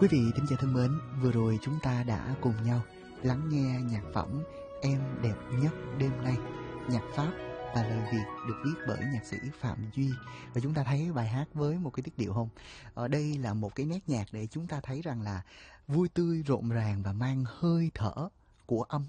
Quý vị thính giả thân mến, vừa rồi chúng ta đã cùng nhau lắng nghe nhạc phẩm Em đẹp nhất đêm nay, nhạc Pháp và lời Việt được viết bởi nhạc sĩ Phạm Duy. Và chúng ta thấy bài hát với một cái tiết điệu không? Ở đây là một cái nét nhạc để chúng ta thấy rằng là vui tươi, rộn ràng và mang hơi thở của âm